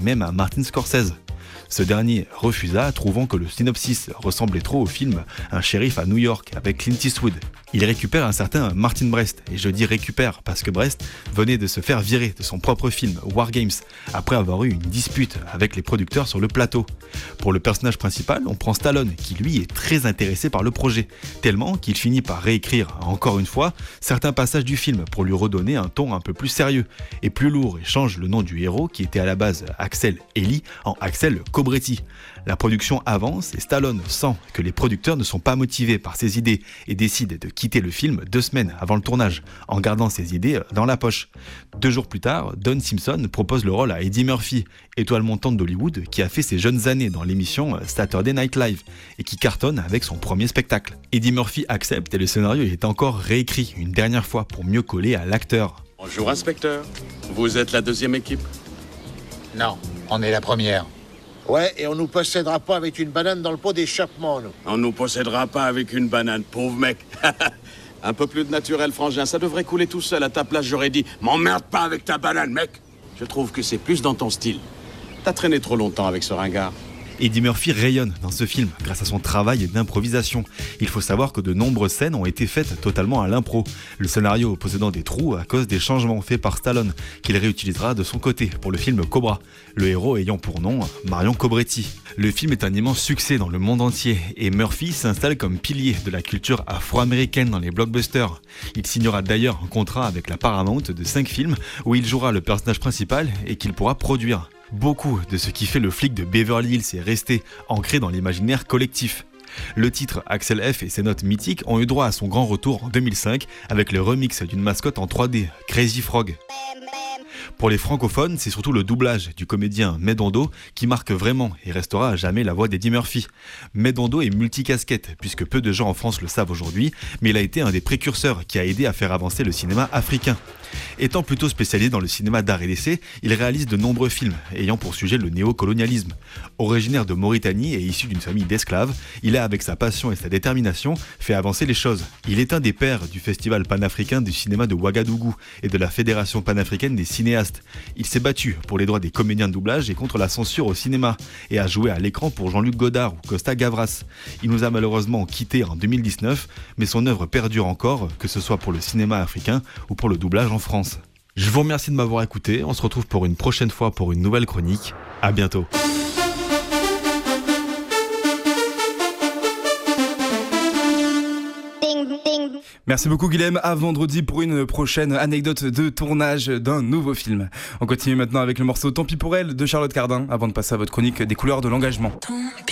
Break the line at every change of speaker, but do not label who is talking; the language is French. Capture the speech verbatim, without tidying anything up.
même à Martin Scorsese. Ce dernier refusa, trouvant que le synopsis ressemblait trop au film Un shérif à New York avec Clint Eastwood. Il récupère un certain Martin Brest, et je dis récupère parce que Brest venait de se faire virer de son propre film War Games après avoir eu une dispute avec les producteurs sur le plateau. Pour le personnage principal, on prend Stallone qui lui est très intéressé par le projet, tellement qu'il finit par réécrire encore une fois certains passages du film pour lui redonner un ton un peu plus sérieux et plus lourd et change le nom du héros qui était à la base Axel Ellie en Axel Cobretti. La production avance et Stallone sent que les producteurs ne sont pas motivés par ses idées et décide de quitter le film deux semaines avant le tournage, en gardant ses idées dans la poche. Deux jours plus tard, Don Simpson propose le rôle à Eddie Murphy, étoile montante d'Hollywood qui a fait ses jeunes années dans l'émission Saturday Night Live et qui cartonne avec son premier spectacle. Eddie Murphy accepte et le scénario est encore réécrit une dernière fois pour mieux coller à l'acteur.
Bonjour inspecteur, vous êtes la deuxième équipe?
Non, on est la première.
Ouais, et on nous possédera pas avec une banane dans le pot d'échappement, nous.
On nous possédera pas avec une banane, pauvre mec. Un peu plus de naturel, frangin, ça devrait couler tout seul. À ta place, j'aurais dit, m'emmerde pas avec ta banane, mec. Je trouve que c'est plus dans ton style. T'as traîné trop longtemps avec ce ringard.
Eddie Murphy rayonne dans ce film grâce à son travail d'improvisation. Il faut savoir que de nombreuses scènes ont été faites totalement à l'impro, le scénario possédant des trous à cause des changements faits par Stallone, qu'il réutilisera de son côté pour le film Cobra, le héros ayant pour nom Marion Cobretti. Le film est un immense succès dans le monde entier et Murphy s'installe comme pilier de la culture afro-américaine dans les blockbusters. Il signera d'ailleurs un contrat avec la Paramount de cinq films où il jouera le personnage principal et qu'il pourra produire. Beaucoup de ce qui fait le flic de Beverly Hills est resté ancré dans l'imaginaire collectif. Le titre Axel F et ses notes mythiques ont eu droit à son grand retour en deux mille cinq avec le remix d'une mascotte en trois D, Crazy Frog. Pour les francophones, c'est surtout le doublage du comédien Medondo qui marque vraiment et restera à jamais la voix d'Eddie Murphy. Medondo est multicasquette, puisque peu de gens en France le savent aujourd'hui, mais il a été un des précurseurs qui a aidé à faire avancer le cinéma africain. Étant plutôt spécialisé dans le cinéma d'art et d'essai, il réalise de nombreux films ayant pour sujet le néocolonialisme. Originaire de Mauritanie et issu d'une famille d'esclaves, il a, avec sa passion et sa détermination, fait avancer les choses. Il est un des pères du Festival panafricain du cinéma de Ouagadougou et de la Fédération panafricaine des cinéastes. Il s'est battu pour les droits des comédiens de doublage et contre la censure au cinéma, et a joué à l'écran pour Jean-Luc Godard ou Costa Gavras. Il nous a malheureusement quittés en deux mille dix-neuf, mais son œuvre perdure encore, que ce soit pour le cinéma africain ou pour le doublage en France. Je vous remercie de m'avoir écouté, on se retrouve pour une prochaine fois pour une nouvelle chronique. À bientôt.
Merci beaucoup Guilhem, à vendredi pour une prochaine anecdote de tournage d'un nouveau film. On continue maintenant avec le morceau Tant pis pour elle de Charlotte Cardin avant de passer à votre chronique des couleurs de l'engagement. Tant pis.